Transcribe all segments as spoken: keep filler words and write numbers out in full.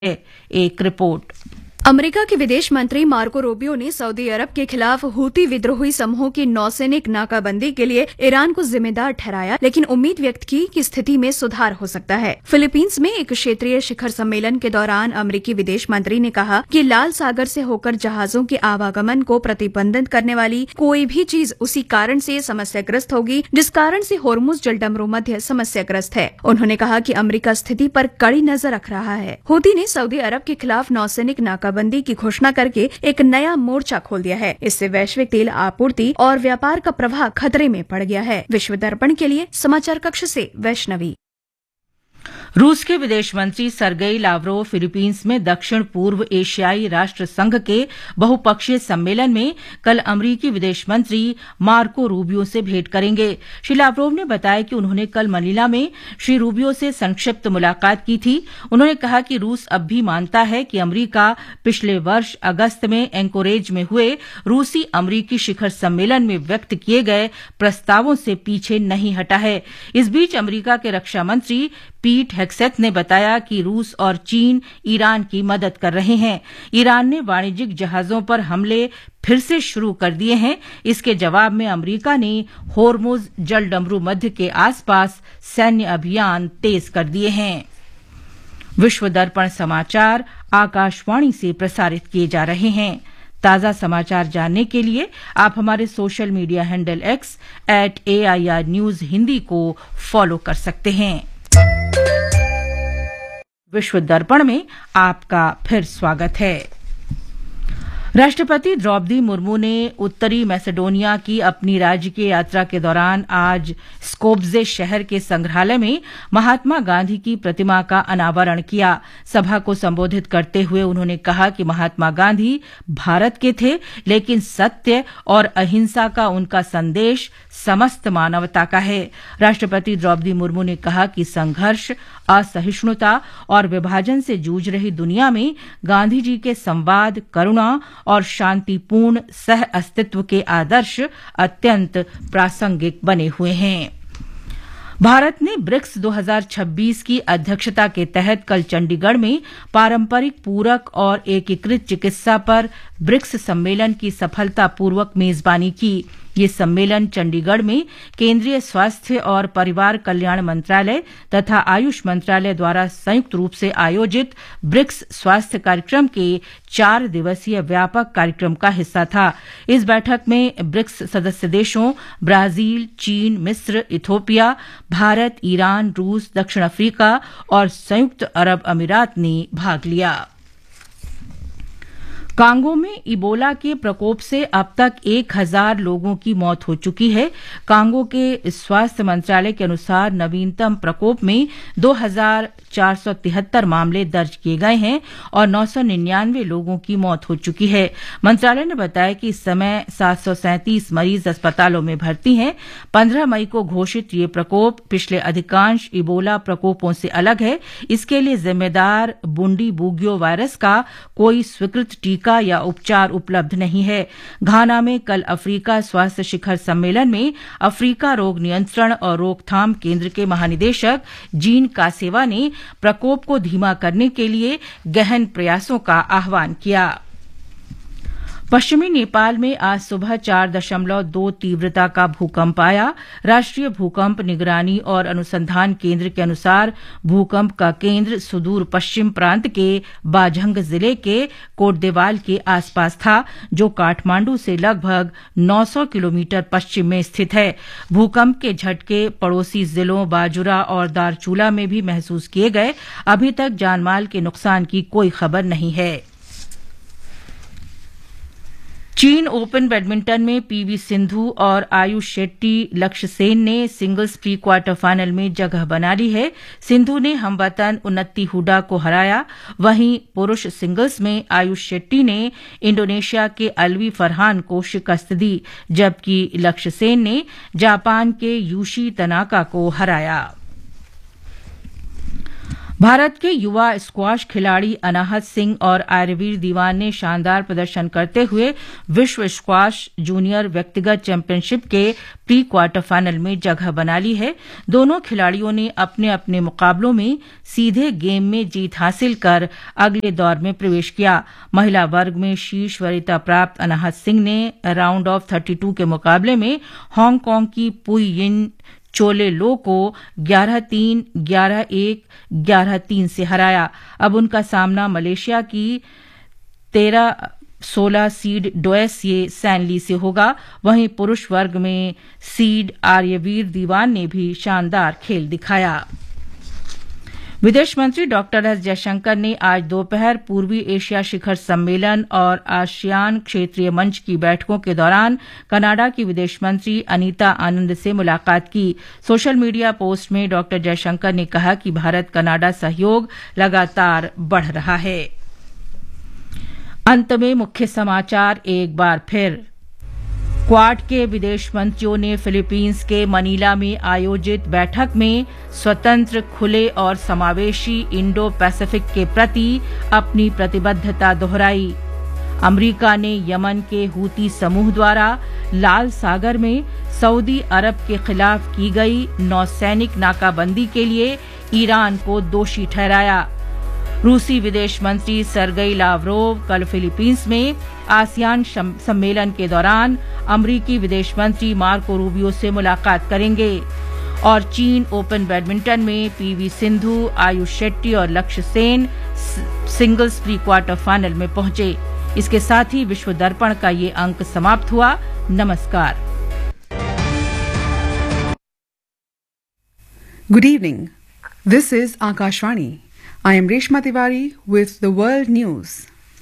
एक report. America के विदेश मंत्री मार्को रूबियो ने सऊदी अरब के खिलाफ हूती विद्रोही समूहों की नौसैनिक नाकाबंदी के लिए ईरान को जिम्मेदार ठहराया, लेकिन उम्मीद व्यक्त की कि स्थिति में सुधार हो सकता है। फिलीपींस में एक क्षेत्रीय शिखर सम्मेलन के दौरान अमेरिकी विदेश मंत्री ने कहा कि लाल सागर से होकर जहाजों के आवागमन को प्रतिबंधित करने वाली कोई भी चीज उसी कारण से समस्याग्रस्त होगी जिस कारण से होर्मुज जलडमरू मध्य समस्याग्रस्त है। उन्होंने कहा कि अमेरिका स्थिति पर कड़ी नजर रख रहा है। हूती ने सऊदी अरब के खिलाफ नौसैनिक नाका बंदी की घोषणा करके एक नया मोर्चा खोल दिया है। इससे वैश्विक तेल आपूर्ति और व्यापार का प्रवाह खतरे में पड़ गया है। विश्व दर्पण के लिए समाचार कक्ष से वैष्णवी। रूस के विदेश मंत्री सरगेई लावरोव फिलीपींस में दक्षिण पूर्व एशियाई राष्ट्र संघ के बहुपक्षीय सम्मेलन में कल अमरीकी विदेश मंत्री मार्को रूबियो से भेंट करेंगे। श्री लावरोव ने बताया कि उन्होंने कल मनीला में श्री रूबियो से संक्षिप्त मुलाकात की थी। उन्होंने कहा कि रूस अब भी मानता है कि अमरीका पिछले वर्ष अगस्त में एंकोरेज में हुए रूसी अमरीकी शिखर सम्मेलन में व्यक्त किए गए प्रस्तावों से पीछे नहीं हटा है। इस बीच अमरीका के रक्षा मंत्री पीट हेक्सेथ ने बताया कि रूस और चीन ईरान की मदद कर रहे हैं। ईरान ने वाणिज्यिक जहाजों पर हमले फिर से शुरू कर दिए हैं। इसके जवाब में अमरीका ने होर्मुज जलडमरू मध्य के आसपास सैन्य अभियान तेज कर दिए हैं। विश्व दर्पण समाचार आकाशवाणी से प्रसारित किए जा रहे हैं। ताजा समाचार जानने के लिए आप हमारे social media handle x eight A I R news Hindi को फॉलो कर सकते हैं। विश्व दर्पण में आपका फिर स्वागत है। राष्ट्रपति द्रौपदी मुर्मू ने उत्तरी मैसेडोनिया की अपनी राज्य यात्रा के दौरान आज स्कोप्जे शहर के संग्रहालय में महात्मा गांधी की प्रतिमा का अनावरण किया। सभा को संबोधित करते हुए उन्होंने कहा कि महात्मा गांधी भारत के थे, लेकिन सत्य और अहिंसा का उनका संदेश समस्त मानवता का है। राष्ट्रपति द्रौपदी मुर्मू ने कहा कि संघर्ष, असहिष्णुता और विभाजन से जूझ रही दुनिया में गांधी जी के संवाद, करुणा और शांतिपूर्ण सह अस्तित्व के आदर्श अत्यंत प्रासंगिक बने हुए हैं। भारत ने ब्रिक्स दो हज़ार छब्बीस की अध्यक्षता के तहत कल चंडीगढ़ में पारंपरिक पूरक और एकीकृत चिकित्सा पर ब्रिक्स सम्मेलन की सफलतापूर्वक मेजबानी की। ये सम्मेलन चंडीगढ़ में केंद्रीय स्वास्थ्य और परिवार कल्याण मंत्रालय तथा आयुष मंत्रालय द्वारा संयुक्त रूप से आयोजित ब्रिक्स स्वास्थ्य कार्यक्रम के चार दिवसीय व्यापक कार्यक्रम का हिस्सा था। इस बैठक में ब्रिक्स सदस्य देशों ब्राजील, चीन, मिस्र, इथोपिया, भारत, ईरान, रूस, दक्षिण अफ्रीका और संयुक्त अरब अमीरात ने भाग लिया। कांगो में इबोला के प्रकोप से अब तक एक हजार लोगों की मौत हो चुकी है। कांगो के स्वास्थ्य मंत्रालय के अनुसार नवीनतम प्रकोप में दो हजार चार सौ तिहत्तर मामले दर्ज किए गए हैं और नौ सौ निन्यानवे लोगों की मौत हो चुकी है। मंत्रालय ने बताया कि इस समय सात सौ सैंतीस मरीज अस्पतालों में भर्ती हैं। पंद्रह मई को घोषित ये प्रकोप पिछले अधिकांश इबोला प्रकोपों से अलग है। इसके लिए जिम्मेदार बुंडी बुगियो वायरस का कोई स्वीकृत टीका या उपचार उपलब्ध नहीं है। घाना में कल अफ्रीका स्वास्थ्य शिखर सम्मेलन में अफ्रीका रोग नियंत्रण और रोकथाम केंद्र के महानिदेशक जीन कासेवा ने प्रकोप को धीमा करने के लिए गहन प्रयासों का आह्वान किया। पश्चिमी नेपाल में आज सुबह चार दशमलव दो तीव्रता का भूकंप आया। राष्ट्रीय भूकंप निगरानी और अनुसंधान केंद्र के अनुसार भूकंप का केंद्र सुदूर पश्चिम प्रांत के बाझंग जिले के कोटदेवाल के आसपास था, जो काठमांडू से लगभग नौ सौ किलोमीटर पश्चिम में स्थित है। भूकंप के झटके पड़ोसी जिलों बाजुरा और दारचूला में भी महसूस किए गए। अभी तक जानमाल के नुकसान की कोई खबर नहीं है। चीन ओपन बैडमिंटन में पीवी सिंधु और आयुष शेट्टी लक्ष्य सेन ने सिंगल्स प्री क्वार्टर फाइनल में जगह बना ली है। सिंधु ने हमवतन उन्नति हुडा को हराया। वहीं पुरुष सिंगल्स में आयुष शेट्टी ने इंडोनेशिया के अलवी फरहान को शिकस्त दी, जबकि लक्ष्य सेन ने जापान के यूशी तनाका को हराया। भारत के युवा स्क्वाश खिलाड़ी अनाहत सिंह और आर्यवीर दीवान ने शानदार प्रदर्शन करते हुए विश्व स्क्वाश जूनियर व्यक्तिगत चैंपियनशिप के प्री क्वार्टर फाइनल में जगह बना ली है। दोनों खिलाड़ियों ने अपने अपने मुकाबलों में सीधे गेम में जीत हासिल कर अगले दौर में प्रवेश किया। महिला वर्ग में शीर्ष वरीयता प्राप्त अनाहत सिंह ने राउंड ऑफ थर्टी टू के मुकाबले में हांगकांग की पुई यिन चोले लो को ग्यारह तीन, ग्यारह एक, ग्यारह तीन से हराया। अब उनका सामना मलेशिया की तेरह सोलह सीड डोएसिए सैनली से होगा। वहीं पुरुष वर्ग में सीड आर्यवीर दीवान ने भी शानदार खेल दिखाया। विदेश मंत्री डॉक्टर एस जयशंकर ने आज दोपहर पूर्वी एशिया शिखर सम्मेलन और आसियान क्षेत्रीय मंच की बैठकों के दौरान कनाडा की विदेश मंत्री अनीता आनंद से मुलाकात की। सोशल मीडिया पोस्ट में डॉक्टर जयशंकर ने कहा कि भारत कनाडा सहयोग लगातार बढ़ रहा है। अंत में मुख्य समाचार एक बार फिर। क्वाड के विदेश मंत्रियों ने फिलीपींस के मनीला में आयोजित बैठक में स्वतंत्र, खुले और समावेशी इंडो पैसिफिक के प्रति अपनी प्रतिबद्धता दोहराई। अमेरिका ने यमन के हूती समूह द्वारा लाल सागर में सऊदी अरब के खिलाफ की गई नौसैनिक नाकाबंदी के लिए ईरान को दोषी ठहराया। रूसी विदेश मंत्री सरगई लावरोव कल फिलीपींस में आसियान सम्मेलन के दौरान अमरीकी विदेश मंत्री मार्को रूबियो से मुलाकात करेंगे। और चीन ओपन बैडमिंटन में पीवी सिंधु, आयुष शेट्टी और लक्ष्य Sen singles pre quarter final में पहुंचे। इसके साथ ही विश्व दर्पण का ये अंक समाप्त हुआ। नमस्कार। Good evening. This is Akashvani. I am Reshma Tiwari with the World News.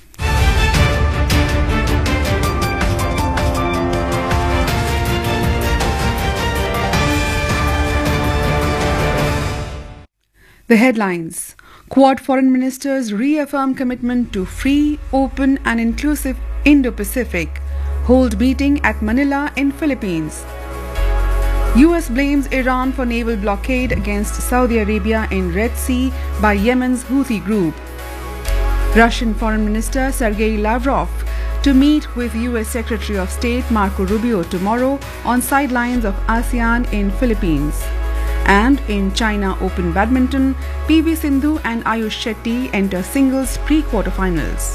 The headlines. Quad foreign ministers reaffirm commitment to free, open and inclusive Indo-Pacific. Hold meeting at Manila in Philippines. U S blames Iran for naval blockade against Saudi Arabia in Red Sea by Yemen's Houthi group. Russian Foreign Minister Sergei Lavrov to meet with U S Secretary of State Marco Rubio tomorrow on sidelines of ASEAN in Philippines. And in China Open Badminton, P V Sindhu and Ayush Shetty enter singles pre-quarterfinals.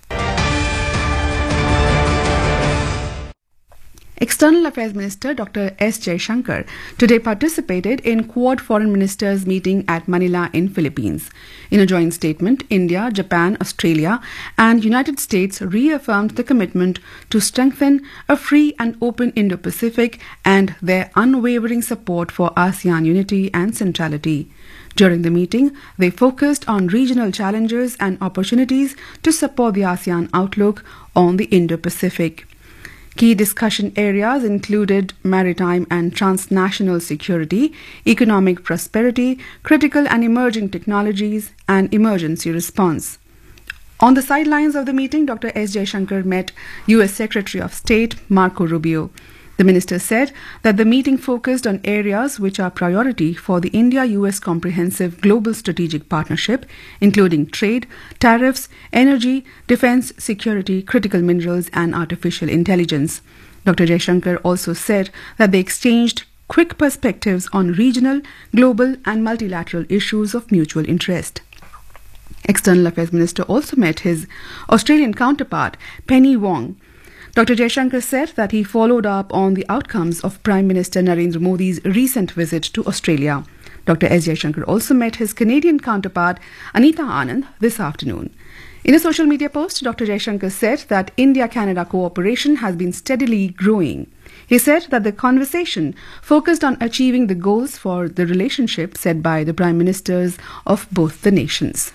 External Affairs Minister Doctor S. Jaishankar today participated in Quad Foreign Ministers meeting at Manila in Philippines. In a joint statement, India, Japan, Australia and United States reaffirmed the commitment to strengthen a free and open Indo-Pacific and their unwavering support for ASEAN unity and centrality. During the meeting, they focused on regional challenges and opportunities to support the ASEAN outlook on the Indo-Pacific. Key discussion areas included maritime and transnational security, economic prosperity, critical and emerging technologies, and emergency response. On the sidelines of the meeting, Doctor S. Jaishankar met U S Secretary of State Marco Rubio. The minister said that the meeting focused on areas which are priority for the India-U S Comprehensive Global Strategic Partnership, including trade, tariffs, energy, defense, security, critical minerals, and artificial intelligence. Doctor Jaishankar also said that they exchanged quick perspectives on regional, global, and multilateral issues of mutual interest. External Affairs Minister also met his Australian counterpart, Penny Wong. Doctor Jaishankar said that he followed up on the outcomes of Prime Minister Narendra Modi's recent visit to Australia. Doctor S. Jaishankar also met his Canadian counterpart, Anita Anand, this afternoon. In a social media post, Doctor Jaishankar said that India-Canada cooperation has been steadily growing. He said that the conversation focused on achieving the goals for the relationship set by the Prime Ministers of both the nations.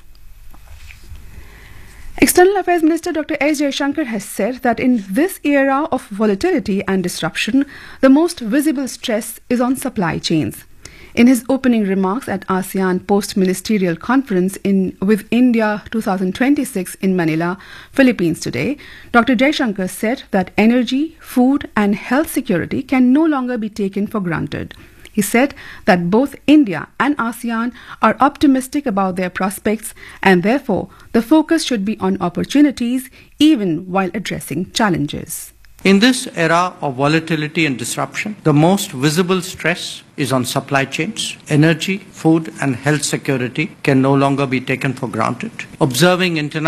External Affairs Minister Doctor S. Jaishankar has said that in this era of volatility and disruption, the most visible stress is on supply chains. In his opening remarks at ASEAN Post-Ministerial Conference in, with India twenty twenty-six in Manila, Philippines today, Doctor Jaishankar said that energy, food and health security can no longer be taken for granted. He said that both India and ASEAN are optimistic about their prospects and therefore the focus should be on opportunities even while addressing challenges. In this era of volatility and disruption, the most visible stress is on supply chains. Energy, food and health security can no longer be taken for granted. Observing international